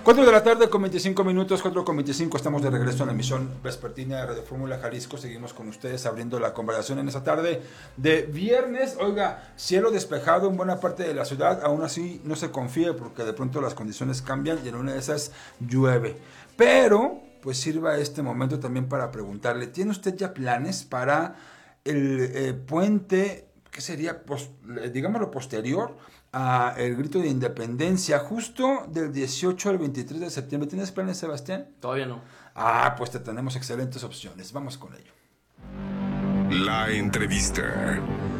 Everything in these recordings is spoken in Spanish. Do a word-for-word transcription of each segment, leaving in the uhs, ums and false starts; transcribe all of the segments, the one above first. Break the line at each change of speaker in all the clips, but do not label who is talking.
cuatro de la tarde con veinticinco minutos, cuatro con veinticinco, estamos de regreso en la emisión vespertina de Radio Fórmula Jalisco. Seguimos con ustedes abriendo la conversación en esta tarde de viernes. Oiga, cielo despejado en buena parte de la ciudad, aún así no se confíe porque de pronto las condiciones cambian y en una de esas llueve. Pero, pues sirva este momento también para preguntarle, ¿tiene usted ya planes para el eh, puente, que sería, pues, digámoslo, posterior a el grito de independencia, justo del dieciocho al veintitrés de septiembre? ¿Tienes planes, Sebastián?
Todavía no.
Ah, pues te tenemos excelentes opciones. Vamos con ello.
La entrevista.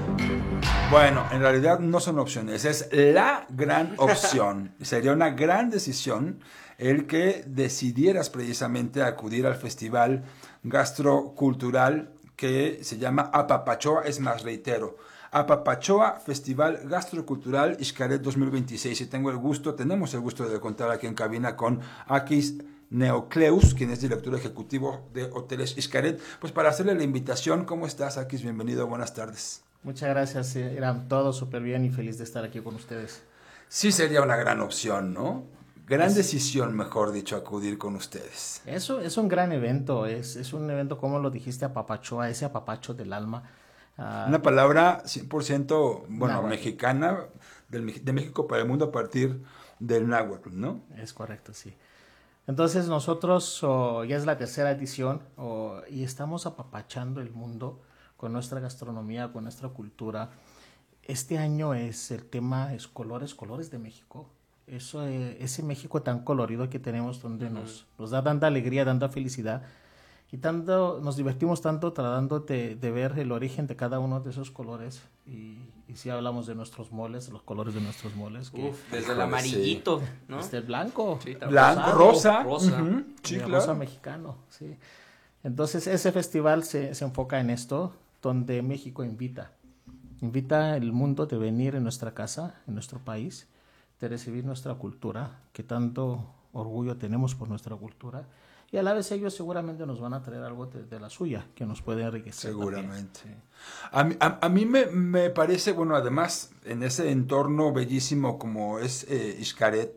Bueno, en realidad no son opciones, es la gran opción. Sería una gran decisión el que decidieras precisamente acudir al festival gastrocultural que se llama Apapachoa. Es más, reitero, Apapachoa Festival Gastrocultural Xcaret dos mil veintiséis. Y tengo el gusto, tenemos el gusto de contar aquí en cabina con Akis Neocleus, quien es director ejecutivo de Hoteles Xcaret, pues para hacerle la invitación. ¿Cómo estás, Akis? Bienvenido, buenas tardes.
Muchas gracias, eran todos súper bien y feliz de estar aquí con ustedes.
Sí, sería una gran opción, ¿no? Gran decisión, mejor dicho, acudir con ustedes.
Eso es un gran evento, es, es un evento, como lo dijiste, apapachoa, ese apapacho del alma. Uh,
Una palabra cien por ciento, bueno,
náhuatl. mexicana,
del, de México para el mundo a partir del náhuatl, ¿no?
Es correcto, sí. Entonces nosotros, oh, ya es la tercera edición, oh, y estamos apapachando el mundo con nuestra gastronomía, con nuestra cultura. Este año es el tema, es colores, colores de México. Eso, eh, ese México tan colorido que tenemos, donde uh-huh. nos, nos da tanta alegría, tanta felicidad, y tanto, nos divertimos tanto tratando de, de ver el origen de cada uno de esos colores. Y, y si hablamos de nuestros moles, los colores de nuestros moles. Que,
Uf, desde el amarillito,
sí.
¿no?
Desde el blanco.
Sí, blanco, rosa.
Rosa.
Uh-huh. Sí,
el
claro.
rosa mexicano, sí. Entonces ese festival se, se enfoca en esto, donde México invita. Invita al mundo de venir en nuestra casa, en nuestro país, de recibir nuestra cultura, que tanto orgullo tenemos por nuestra cultura. Y a la vez ellos seguramente nos van a traer algo de, de la suya, que nos puede enriquecer.
Seguramente.
Sí.
A mí, a, a mí me, me parece, bueno, además, en ese entorno bellísimo como es eh, Xcaret,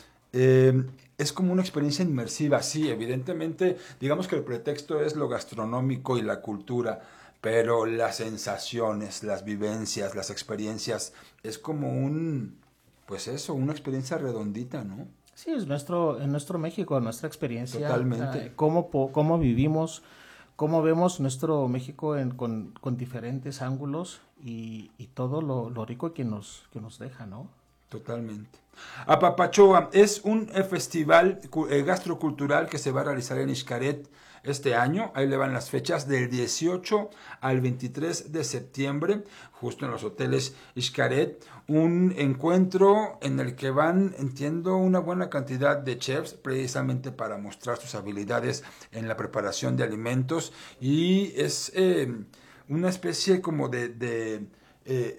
eh, es como una experiencia inmersiva. Sí, evidentemente, digamos que el pretexto es lo gastronómico y la cultura, pero las sensaciones, las vivencias, las experiencias, es como un, pues eso, una experiencia redondita, ¿no?
Sí, es nuestro, en nuestro México, nuestra experiencia.
Totalmente.
Uh, cómo, cómo vivimos, cómo vemos nuestro México en, con, con diferentes ángulos y, y todo lo, lo rico que nos, que nos deja, ¿no?
Totalmente. Apapachoa es un eh, festival eh, gastrocultural que se va a realizar en Xcaret este año. Ahí le van las fechas del dieciocho al veintitrés de septiembre, justo en los hoteles Xcaret. Un encuentro en el que van, entiendo, una buena cantidad de chefs precisamente para mostrar sus habilidades en la preparación de alimentos. Y es eh, una especie como de... de eh,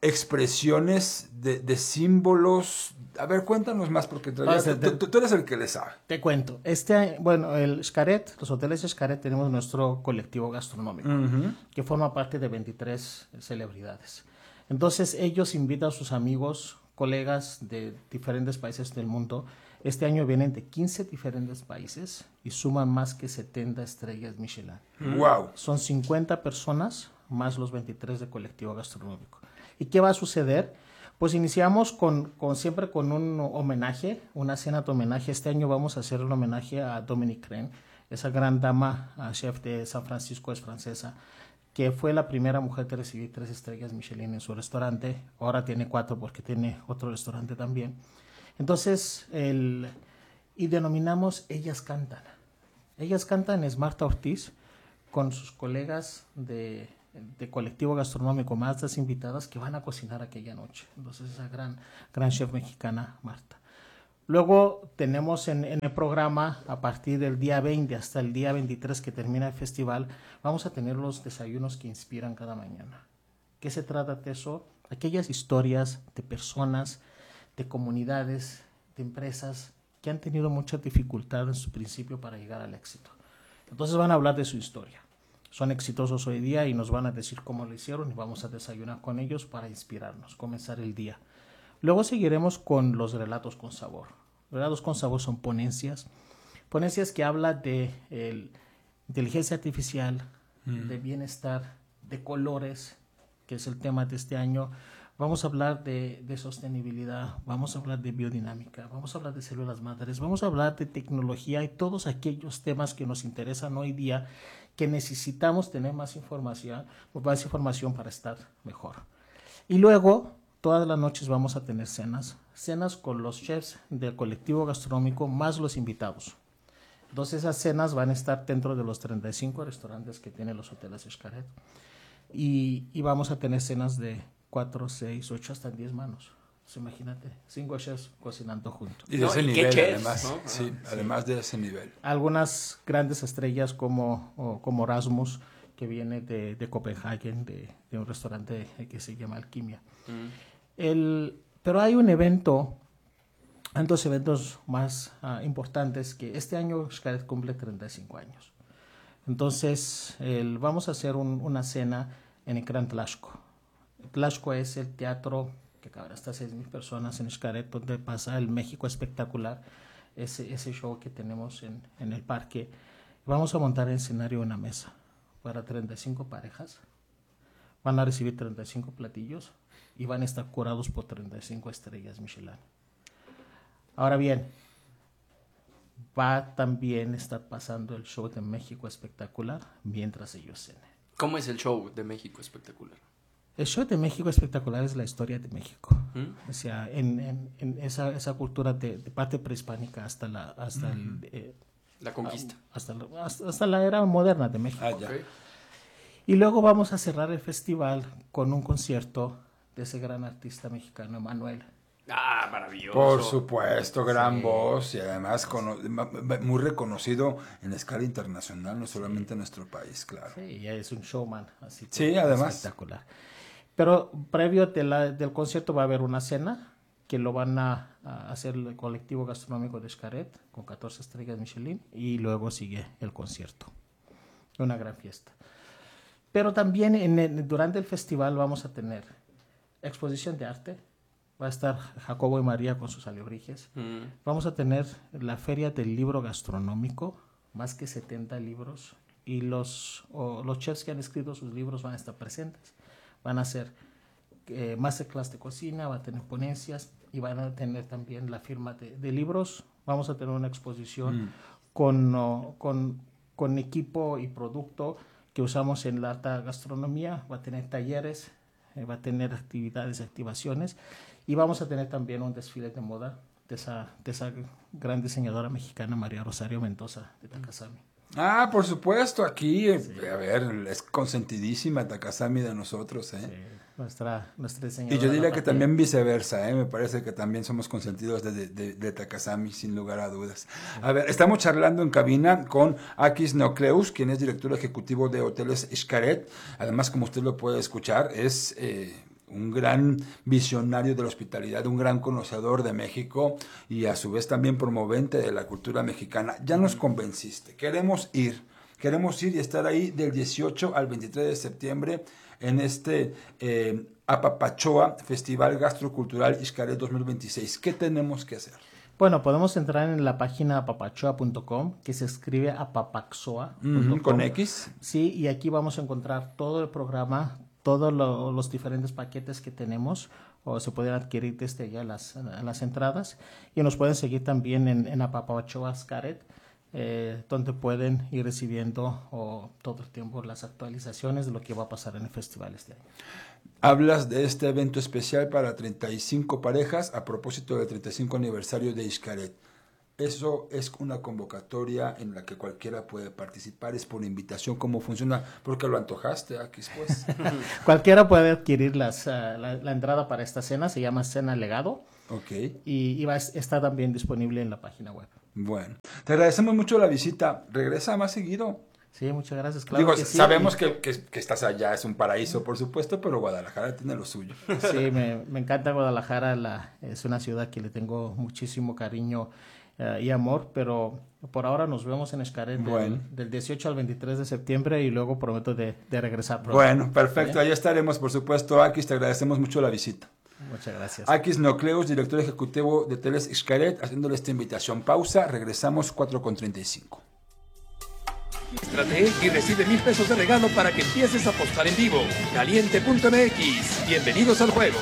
expresiones de, de símbolos. A ver, cuéntanos más, porque en realidad, tú, tú, tú eres el que le sabe.
Te cuento. Este, bueno, el Xcaret, los hoteles Xcaret, tenemos nuestro colectivo gastronómico, uh-huh. que forma parte de veintitrés celebridades. Entonces, ellos invitan a sus amigos, colegas de diferentes países del mundo. Este año vienen de quince diferentes países y suman más que setenta estrellas Michelin.
¡Wow!
Son cincuenta personas más los veintitrés de colectivo gastronómico. ¿Y qué va a suceder? Pues iniciamos con, con siempre con un homenaje, una cena de homenaje. Este año vamos a hacer un homenaje a Dominique Rennes, esa gran dama, chef de San Francisco, es francesa, que fue la primera mujer que recibió tres estrellas Michelin en su restaurante. Ahora tiene cuatro porque tiene otro restaurante también. Entonces, el, y denominamos Ellas Cantan. Ellas Cantan es Marta Ortiz con sus colegas de... de colectivo gastronómico, más las invitadas que van a cocinar aquella noche. Entonces esa gran, gran chef mexicana, Marta. Luego tenemos en, en el programa, a partir del día veinte hasta el día veintitrés que termina el festival, vamos a tener los desayunos que inspiran cada mañana. ¿Qué se trata de eso? Aquellas historias de personas, de comunidades, de empresas que han tenido mucha dificultad en su principio para llegar al éxito. Entonces van a hablar de su historia. Son exitosos hoy día y nos van a decir cómo lo hicieron y vamos a desayunar con ellos para inspirarnos, comenzar el día. Luego seguiremos con los relatos con sabor. Helados con sabor son ponencias. Ponencias que hablan de el, inteligencia artificial, mm. de bienestar, de colores, que es el tema de este año. Vamos a hablar de, de sostenibilidad, vamos a hablar de biodinámica, vamos a hablar de células madres, vamos a hablar de tecnología y todos aquellos temas que nos interesan hoy día, que necesitamos tener más información, más información para estar mejor. Y luego, todas las noches vamos a tener cenas, cenas con los chefs del colectivo gastronómico más los invitados. Entonces esas cenas van a estar dentro de los treinta y cinco restaurantes que tienen los hoteles Xcaret. Y, y vamos a tener cenas de cuatro, seis, ocho, hasta diez manos. Pues imagínate, cinco chefs cocinando juntos.
Y de
no,
ese
¿y
nivel,
chefs,
además.
¿no?
Sí,
Ah,
además
sí.
de ese nivel.
Algunas grandes estrellas como, o, como Rasmus, que viene de, de Copenhague, de, de un restaurante que se llama Alquimia. Mm. El, pero hay un evento, hay dos eventos más uh, importantes, que este año Xcaret cumple treinta y cinco años. Entonces, el, vamos a hacer un, una cena en el Gran Tlaxco. Tlaxco es el teatro que cabe hasta seis mil personas en Xcaret, donde pasa el México Espectacular, ese, ese show que tenemos en, en el parque. Vamos a montar en escenario una mesa para treinta y cinco parejas. Van a recibir treinta y cinco platillos y van a estar curados por treinta y cinco estrellas Michelin. Ahora bien, va también a estar pasando el show de México Espectacular mientras ellos cenen.
¿Cómo es el show de México Espectacular?
El show de México Espectacular es la historia de México.
¿Mm?
O sea, en, en, en esa, esa cultura de, de parte prehispánica hasta la hasta mm. el, eh,
la conquista.
Hasta, hasta, hasta la era moderna de México.
Ah, ya.
Okay.
Y luego vamos a cerrar el festival con un concierto de ese gran artista mexicano, Emanuel.
Ah, maravilloso.
Por supuesto, gran
Sí.
voz y además cono- muy reconocido en escala internacional, no solamente en nuestro país, claro.
Sí, es un showman. Así que
Sí, además.
espectacular. Pero previo de la, del concierto va a haber una cena que lo van a, a hacer el colectivo gastronómico de Xcaret con catorce estrellas Michelin y luego sigue el concierto. Una gran fiesta. Pero también en el, durante el festival vamos a tener exposición de arte. Va a estar Jacobo y María con sus alebrijes. Mm. Vamos a tener la feria del libro gastronómico, más que setenta libros. Y los, oh, los chefs que han escrito sus libros van a estar presentes. Van a hacer eh, masterclass de cocina, van a tener ponencias y van a tener también la firma de, de libros. Vamos a tener una exposición mm. con, oh, con, con equipo y producto que usamos en la alta gastronomía. Va a tener talleres, eh, va a tener actividades, activaciones. Y vamos a tener también un desfile de moda de esa, de esa gran diseñadora mexicana, María Rosario Mendoza, de Takasami.
Ah, por supuesto, aquí, sí. A ver, es consentidísima Takasami de nosotros, ¿eh?
Sí, nuestra, nuestra diseñadora.
Y yo diría que también viceversa, ¿eh? Me parece que también somos consentidos de, de, de, de Takasami, sin lugar a dudas. Sí. A ver, estamos charlando en cabina con Akis Neocleus, quien es director ejecutivo de Hoteles Xcaret. Además, como usted lo puede escuchar, es... Eh, un gran visionario de la hospitalidad, un gran conocedor de México y a su vez también promovente de la cultura mexicana. Ya nos convenciste, queremos ir, queremos ir y estar ahí del dieciocho al veintitrés de septiembre en este eh, Apapachoa Festival Gastrocultural Xcaret dos mil veintiséis. ¿Qué tenemos que hacer?
Bueno, podemos entrar en la página apapachoa punto com, que se escribe apapaxoa punto com.
Mm-hmm, con X.
Sí, y aquí vamos a encontrar todo el programa, todos lo, los diferentes paquetes que tenemos, o se pueden adquirir desde ya las, las entradas, y nos pueden seguir también en, en Apapachoa Xcaret, eh, donde pueden ir recibiendo oh, todo el tiempo las actualizaciones de lo que va a pasar en el festival este año.
Hablas de este evento especial para treinta y cinco parejas a propósito del treinta y cinco aniversario de Xcaret. Eso es una convocatoria en la que cualquiera puede participar, es por invitación. ¿Cómo funciona? Porque lo antojaste aquí, pues.
Cualquiera puede adquirir las, uh, la, la entrada para esta cena, se llama Cena Legado.
Ok.
Y, y va, está también disponible en la página web.
Bueno, te agradecemos mucho la visita. Regresa más seguido.
Sí, muchas gracias. Claro
Digo,
que sí.
sabemos que, que, que estás allá, es un paraíso, por supuesto, pero Guadalajara tiene lo suyo.
Sí, me, me encanta Guadalajara, la, es una ciudad que le tengo muchísimo cariño Uh, y amor, pero por ahora nos vemos en Xcaret
bueno.
del, del dieciocho al veintitrés de septiembre y luego prometo de, de regresar pronto.
Bueno, perfecto, ahí estaremos, por supuesto. Akis, te agradecemos mucho la visita.
Muchas gracias.
Akis Nocleus, director ejecutivo de Teles Xcaret, haciéndole esta invitación. Pausa, regresamos cuatro con treinta y cinco.
Regístrate y recibe mil pesos de regalo para que empieces a apostar en vivo. Caliente punto m x. Bienvenidos al juego.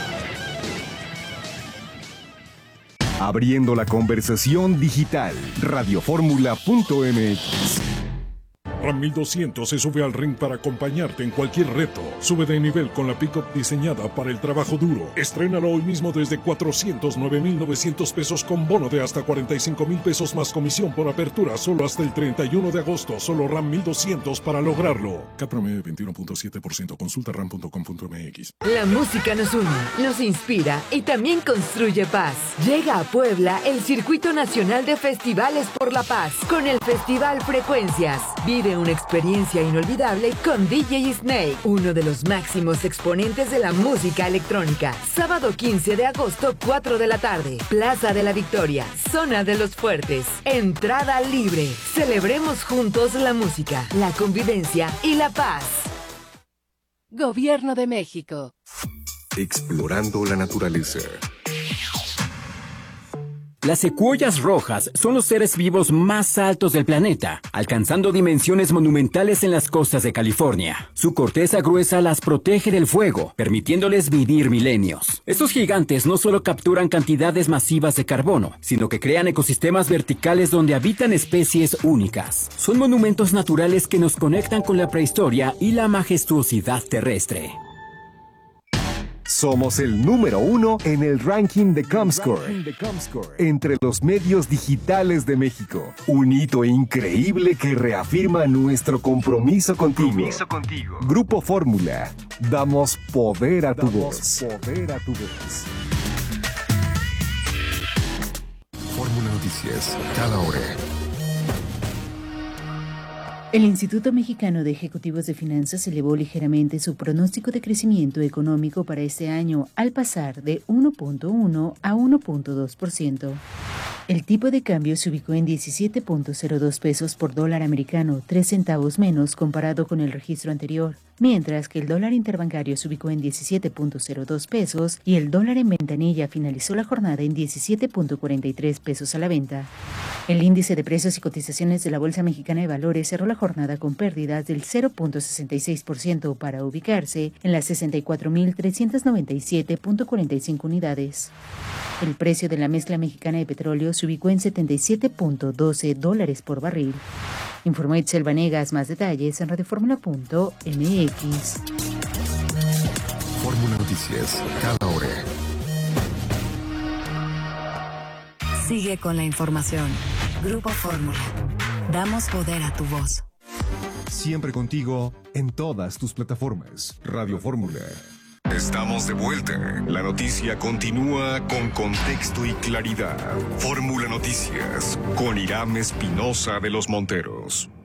Abriendo la conversación digital. radioformula punto m x.
RAM mil doscientos se sube al ring para acompañarte en cualquier reto. Sube de nivel con la pickup diseñada para el trabajo duro. Estrénalo hoy mismo desde cuatrocientos nueve mil novecientos pesos con bono de hasta cuarenta y cinco mil pesos más comisión por apertura solo hasta el treinta y uno de agosto. Solo RAM mil doscientos para lograrlo. C A T promedio veintiuno punto siete por ciento. Consulta ram punto com punto m x.
La música nos une, nos inspira y también construye paz. Llega a Puebla el Circuito Nacional de Festivales por la Paz con el Festival Frecuencias. Vive una experiencia inolvidable con D J Snake, uno de los máximos exponentes de la música electrónica. Sábado quince de agosto, cuatro de la tarde. Plaza de la Victoria, Zona de los Fuertes. Entrada libre. Celebremos juntos la música, la convivencia y la paz.
Gobierno de México.
Explorando la naturaleza.
Las secuoyas rojas son los seres vivos más altos del planeta, alcanzando dimensiones monumentales en las costas de California. Su corteza gruesa las protege del fuego, permitiéndoles vivir milenios. Estos gigantes no solo capturan cantidades masivas de carbono, sino que crean ecosistemas verticales donde habitan especies únicas. Son monumentos naturales que nos conectan con la prehistoria y la majestuosidad terrestre.
Somos el número uno en el ranking de Comscore, entre los medios digitales de México. Un hito increíble que reafirma nuestro compromiso contigo. Grupo Fórmula. Damos poder a tu voz. Fórmula Noticias, cada hora.
El Instituto Mexicano de Ejecutivos de Finanzas elevó ligeramente su pronóstico de crecimiento económico para este año al pasar de uno punto uno a uno punto dos por ciento. El tipo de cambio se ubicó en diecisiete punto cero dos pesos por dólar americano, tres centavos menos comparado con el registro anterior, mientras que el dólar interbancario se ubicó en diecisiete punto cero dos pesos y el dólar en ventanilla finalizó la jornada en diecisiete punto cuarenta y tres pesos a la venta. El índice de precios y cotizaciones de la Bolsa Mexicana de Valores cerró la jornada con pérdidas del cero punto sesenta y seis por ciento para ubicarse en las sesenta y cuatro mil trescientos noventa y siete punto cuarenta y cinco unidades. El precio de la mezcla mexicana de petróleo se ubicó en setenta y siete punto doce dólares por barril. Informó Itzel Vanegas. Más detalles en radioformula punto m x.
Fórmula Noticias, cada hora.
Sigue con la información. Grupo Fórmula. Damos poder a tu voz.
Siempre contigo en todas tus plataformas. Radio Fórmula. Estamos de vuelta. La noticia continúa con contexto y claridad. Fórmula Noticias con Irán Espinosa de los Monteros.